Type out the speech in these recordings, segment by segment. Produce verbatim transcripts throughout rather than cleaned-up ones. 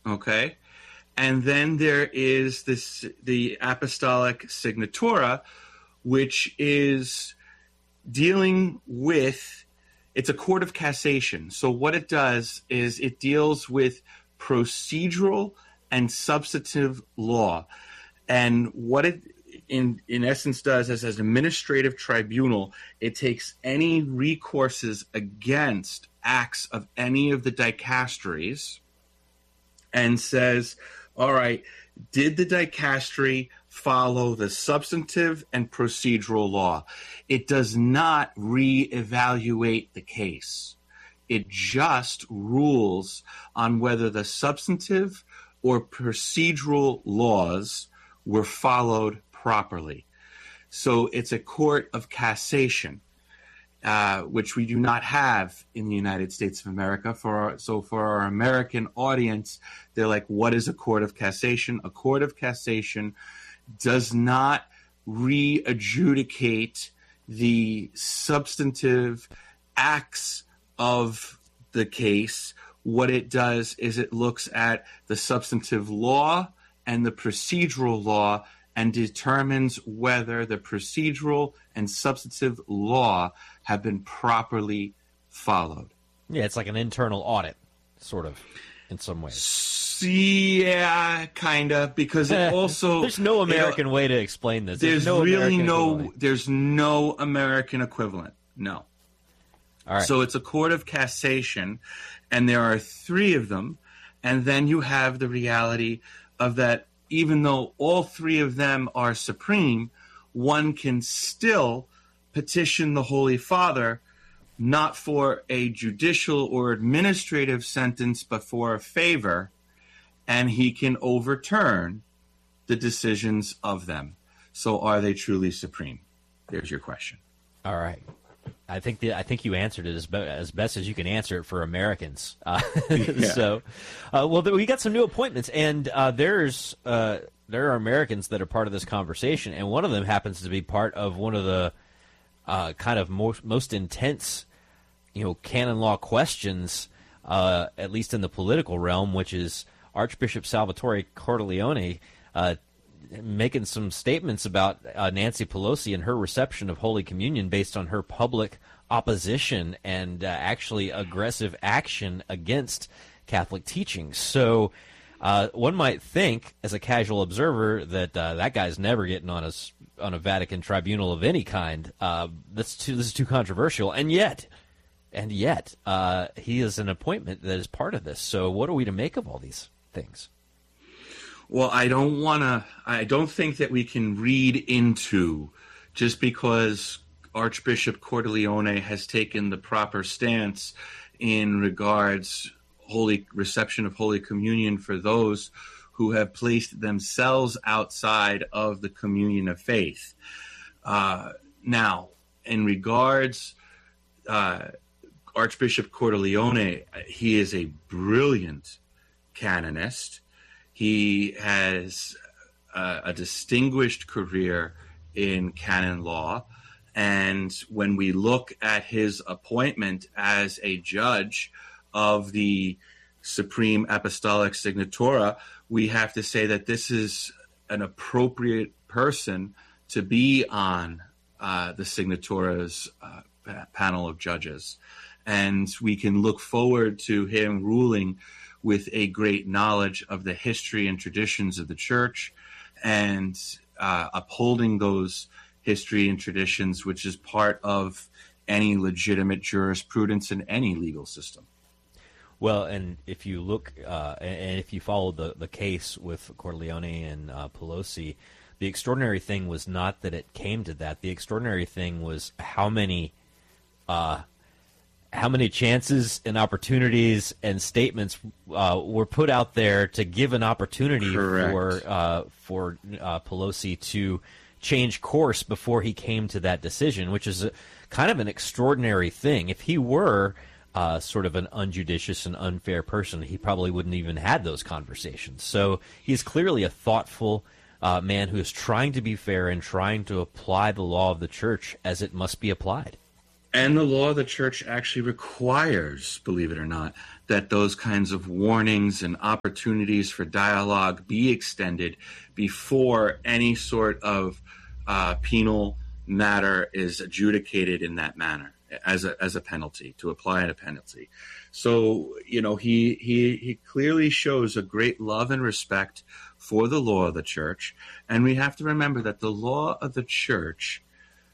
Okay. And then there is this the Apostolic Signatura, which is dealing with, it's a court of cassation. So what it does is it deals with procedural and substantive law. And what it in in essence does is, as an administrative tribunal, it takes any recourses against acts of any of the dicasteries and says, all right, did the dicastery follow the substantive and procedural law? It does not reevaluate the case. It just rules on whether the substantive or procedural laws were followed properly. So it's a court of cassation, uh, which we do not have in the United States of America. For our, so for our American audience, they're like, what is a court of cassation? A court of cassation does not re-adjudicate the substantive acts of the case. What it does is it looks at the substantive law and the procedural law and determines whether the procedural and substantive law have been properly followed. Yeah, it's like an internal audit, sort of, in some ways. Yeah, kind of, because it also... There's no American it, way to explain this. There's, there's no really American no equivalent. There's no American equivalent, no. All right. So it's a court of cassation, and there are three of them, and then you have the reality of that even though all three of them are supreme, one can still petition the Holy Father not for a judicial or administrative sentence, but for a favor, and he can overturn the decisions of them. So are they truly supreme? There's your question. All right. I think the, I think you answered it as, be, as best as you can answer it for Americans. Uh, yeah. So, uh, well, we got some new appointments, and uh, there's uh, there are Americans that are part of this conversation, and one of them happens to be part of one of the uh, kind of most, most intense, you know, canon law questions, uh, at least in the political realm, which is Archbishop Salvatore Cordileone uh, making some statements about uh, Nancy Pelosi and her reception of Holy Communion based on her public opposition and uh, actually aggressive action against Catholic teachings. So uh, one might think, as a casual observer, that uh, that guy's never getting on a, on a Vatican tribunal of any kind. Uh, that's too, this is too controversial. And yet, and yet, uh, he is an appointment that is part of this. So what are we to make of all these things? Well, I don't want to, I don't think that we can read into, just because Archbishop Cordileone has taken the proper stance in regards holy reception of Holy Communion for those who have placed themselves outside of the communion of faith. Uh, now, in regards, uh, Archbishop Cordileone, he is a brilliant canonist. He has uh, a distinguished career in canon law. And when we look at his appointment as a judge of the Supreme Apostolic Signatura, we have to say that this is an appropriate person to be on uh, the Signatura's uh, panel of judges. And we can look forward to him ruling with a great knowledge of the history and traditions of the church and uh, upholding those history and traditions, which is part of any legitimate jurisprudence in any legal system. Well, and if you look, uh, and if you follow the, the case with Cordileone and uh, Pelosi, the extraordinary thing was not that it came to that. The extraordinary thing was how many uh, how many chances and opportunities and statements uh, were put out there to give an opportunity Correct. for uh, for uh, Pelosi to change course before he came to that decision, which is a, kind of an extraordinary thing. If he were uh, sort of an unjudicious and unfair person, he probably wouldn't even had those conversations. So he's clearly a thoughtful uh, man who is trying to be fair and trying to apply the law of the church as it must be applied. And the law of the church actually requires, believe it or not, that those kinds of warnings and opportunities for dialogue be extended before any sort of uh, penal matter is adjudicated in that manner as a as a penalty, to apply a penalty. So, you know, he he he clearly shows a great love and respect for the law of the church. And we have to remember that the law of the church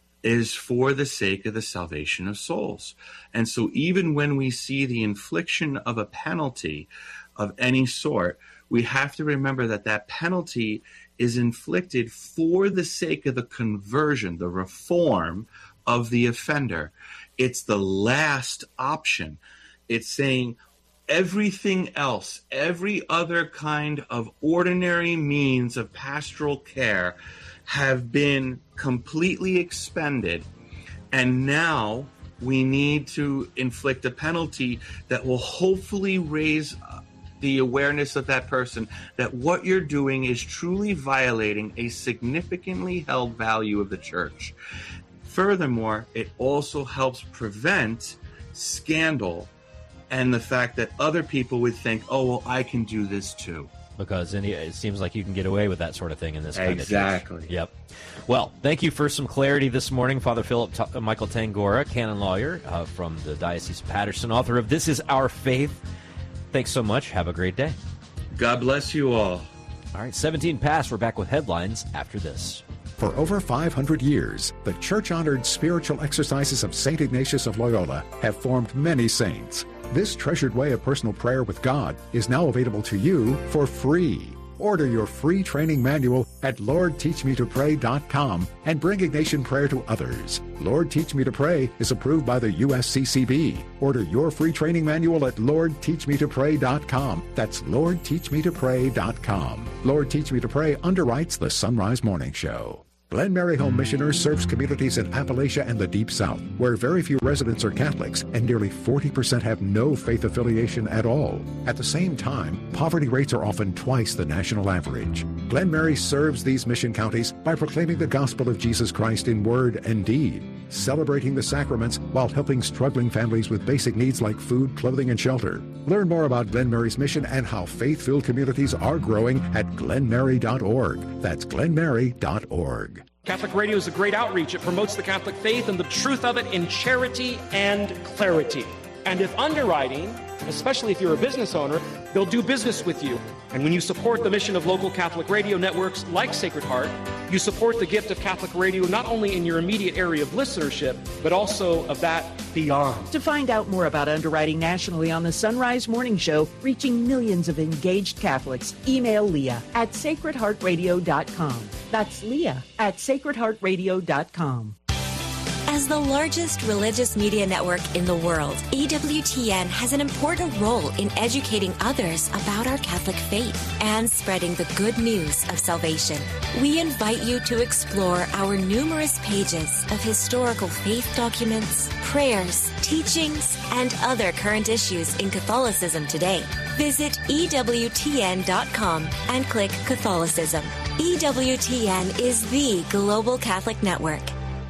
is for the sake of the salvation of souls. And so even when we see the infliction of a penalty of any sort, we have to remember that that penalty is inflicted for the sake of the conversion, the reform of the offender. It's the last option. It's saying everything else, every other kind of ordinary means of pastoral care have been completely expended, and now we need to inflict a penalty that will hopefully raise the awareness of that person that what you're doing is truly violating a significantly held value of the church. Furthermore, it also helps prevent scandal and the fact that other people would think, oh, well, I can do this too. Because it seems like you can get away with that sort of thing in this kind exactly. of church. Yep. Well, thank you for some clarity this morning, Father Philip T- Michael Tangora, canon lawyer uh, from the Diocese of Patterson, author of This Is Our Faith. Thanks so much. Have a great day. God bless you all. All right, seventeen past. We're back with headlines after this. For over five hundred years, the church-honored spiritual exercises of Saint Ignatius of Loyola have formed many saints. This treasured way of personal prayer with God is now available to you for free. Order your free training manual at lord teach me to pray dot com and bring Ignatian prayer to others. Lord Teach Me to Pray is approved by the U S C C B. Order your free training manual at lord teach me to pray dot com. That's lord teach me to pray dot com. Lord Teach Me to Pray underwrites the Sunrise Morning Show. Glen Mary Home Missioners serves communities in Appalachia and the Deep South, where very few residents are Catholics and nearly forty percent have no faith affiliation at all. At the same time, poverty rates are often twice the national average. Glen Mary serves these mission counties by proclaiming the gospel of Jesus Christ in word and deed, celebrating the sacraments while helping struggling families with basic needs like food, clothing, and shelter. Learn more about Glen Mary's mission and how faith-filled communities are growing at glen mary dot org. That's glen mary dot org. Catholic Radio is a great outreach. It promotes the Catholic faith and the truth of it in charity and clarity. And if underwriting, especially if you're a business owner, they'll do business with you. And when you support the mission of local Catholic radio networks like Sacred Heart, you support the gift of Catholic radio not only in your immediate area of listenership, but also of that beyond. To find out more about underwriting nationally on the Sunrise Morning Show, reaching millions of engaged Catholics, email Leah at sacred heart radio dot com. That's Leah at sacred heart radio dot com. As the largest religious media network in the world, E W T N has an important role in educating others about our Catholic faith and spreading the good news of salvation. We invite you to explore our numerous pages of historical faith documents, prayers, teachings, and other current issues in Catholicism today. Visit E W T N dot com and click Catholicism. E W T N is the global Catholic network.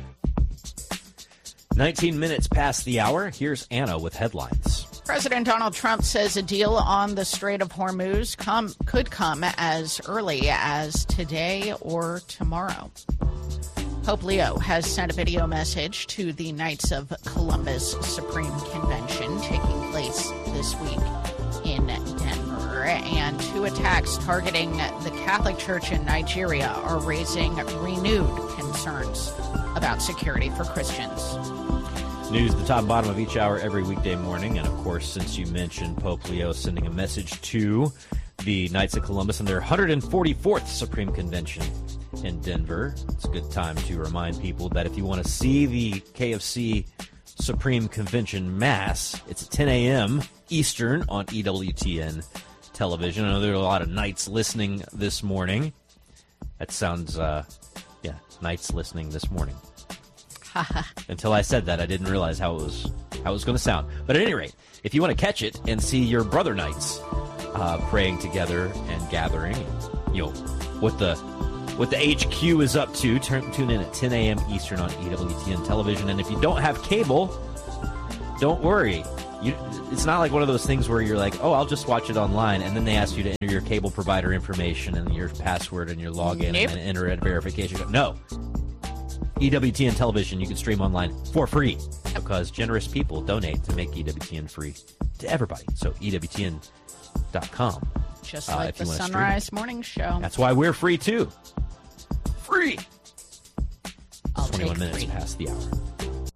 nineteen minutes past the hour. Here's Anna with headlines. President Donald Trump says a deal on the Strait of Hormuz come, could come as early as today or tomorrow. Pope Leo has sent a video message to the Knights of Columbus Supreme Convention taking place this week in Denver. And two attacks targeting the Catholic Church in Nigeria are raising renewed concerns about security for Christians. News at the top and bottom of each hour every weekday morning. And, of course, since you mentioned Pope Leo sending a message to the Knights of Columbus and their one hundred forty-fourth Supreme Convention in Denver, it's a good time to remind people that if you want to see the K F C Supreme Convention Mass, it's at ten a.m. Eastern on E W T N television. I know there are a lot of Knights listening this morning. That sounds, uh, yeah, Knights listening this morning. Until I said that, I didn't realize how it was how it was going to sound. But at any rate, if you want to catch it and see your brother Knights uh, praying together and gathering, you know, what the what the H Q is up to. Turn, tune in at ten a.m. Eastern on E W T N television. And if you don't have cable, don't worry. You, it's not like one of those things where you're like, oh, I'll just watch it online, and then they ask you to enter your cable provider information and your password and your login Nope. and then enter a verification. No. E W T N television, you can stream online for free because generous people donate to make E W T N free to everybody. So E W T N dot com. Just uh, like if the you wanna stream Sunrise it. Morning Show. That's why we're free, too. Free! I'll twenty-one take minutes free. past the hour.